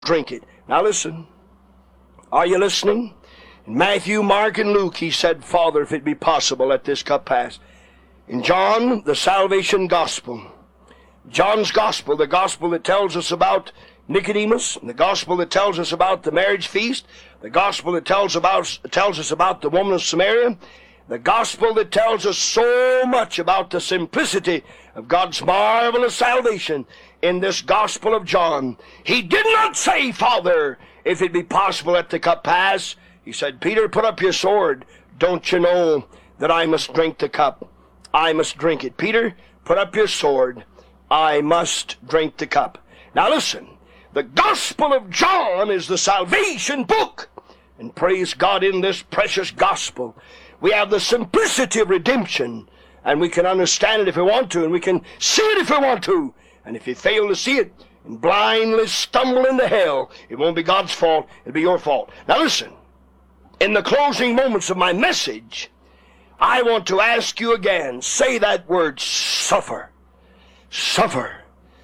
drink it. Now listen. Are you listening? In Matthew, Mark, and Luke, he said, Father, if it be possible, let this cup pass. In John, the salvation gospel. John's gospel, the gospel that tells us about Nicodemus, the gospel that tells us about the marriage feast, the gospel that tells us about the woman of Samaria, the gospel that tells us so much about the simplicity of God's marvelous salvation in this gospel of John. He did not say, Father, if it be possible, let the cup pass. He said, Peter, put up your sword. Don't you know that I must drink the cup? I must drink it. Peter, put up your sword. I must drink the cup. Now listen, the Gospel of John is the salvation book. And praise God, in this precious gospel, we have the simplicity of redemption. And we can understand it if we want to, and we can see it if we want to. And if you fail to see it and blindly stumble into hell, it won't be God's fault, it'll be your fault. Now listen, in the closing moments of my message, I want to ask you again, say that word, suffer. Suffer.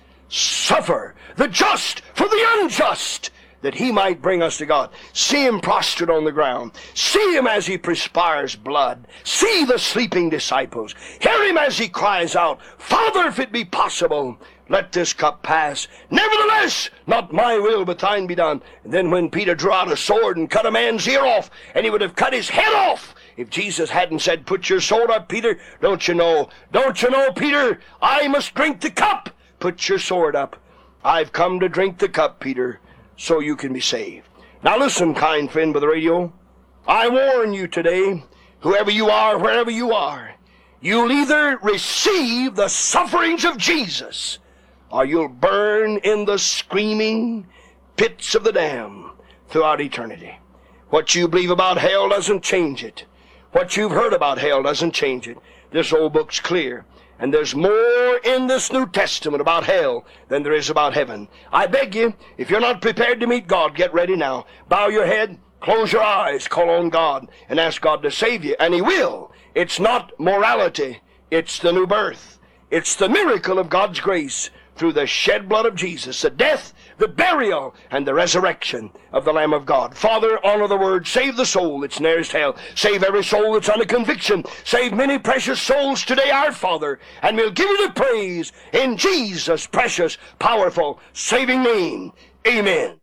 Suffer the just for the unjust, that he might bring us to God. See him prostrate on the ground. See him as he perspires blood. See the sleeping disciples. Hear him as he cries out, Father, if it be possible, let this cup pass. Nevertheless, not my will, but thine be done. And then when Peter drew out a sword and cut a man's ear off, and he would have cut his head off, if Jesus hadn't said, put your sword up, Peter, don't you know, Peter, I must drink the cup. Put your sword up. I've come to drink the cup, Peter, so you can be saved. Now listen, kind friend by the radio. I warn you today, whoever you are, wherever you are, you'll either receive the sufferings of Jesus, or you'll burn in the screaming pits of the damned throughout eternity. What you believe about hell doesn't change it. What you've heard about hell doesn't change it. This old book's clear. And there's more in this New Testament about hell than there is about heaven. I beg you, if you're not prepared to meet God, get ready now. Bow your head, close your eyes, call on God, and ask God to save you. And he will. It's not morality. It's the new birth. It's the miracle of God's grace through the shed blood of Jesus, the death, the burial, and the resurrection of the Lamb of God. Father, honor the word. Save the soul that's nearest hell. Save every soul that's under conviction. Save many precious souls today, our Father, and we'll give you the praise in Jesus' precious, powerful, saving name. Amen.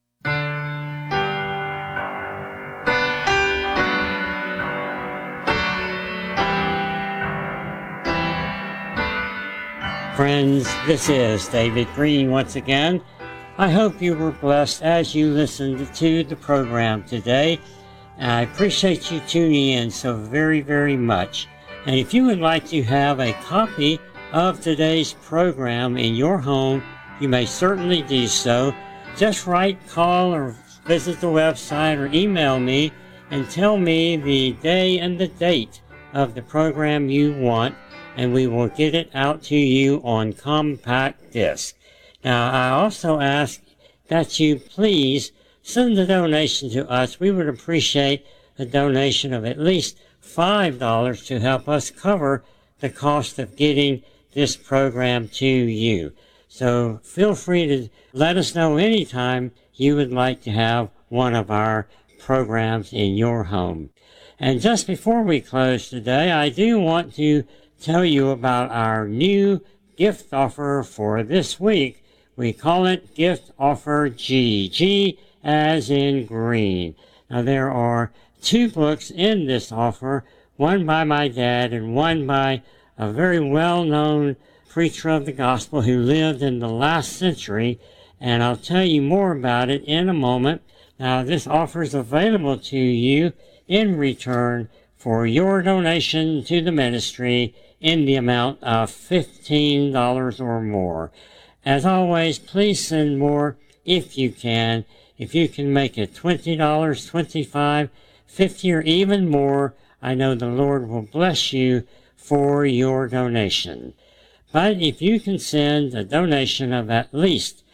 Friends, this is David Green once again. I hope you were blessed as you listened to the program today. I appreciate you tuning in so very, very much. And if you would like to have a copy of today's program in your home, you may certainly do so. Just write, call, or visit the website or email me and tell me the day and the date of the program you want, and we will get it out to you on compact disc. Now, I also ask that you please send a donation to us. We would appreciate a donation of at least $5 to help us cover the cost of getting this program to you. So feel free to let us know anytime you would like to have one of our programs in your home. And just before we close today, I do want to tell you about our new gift offer for this week. We call it Gift Offer G. G as in green. Now there are 2 books in this offer, one by my dad and one by a very well-known preacher of the gospel who lived in the last century, and I'll tell you more about it in a moment. Now this offer is available to you in return for your donation to the ministry in the amount of $15 or more. As always, please send more if you can. If you can make it $20, $25, $50, or even more, I know the Lord will bless you for your donation. But if you can send a donation of at least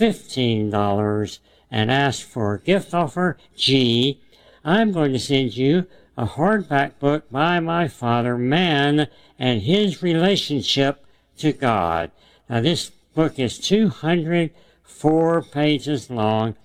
$15 and ask for Gift Offer G, I'm going to send you a hardback book by my father, Man and His Relationship to God. Now this book is 200 4 pages long.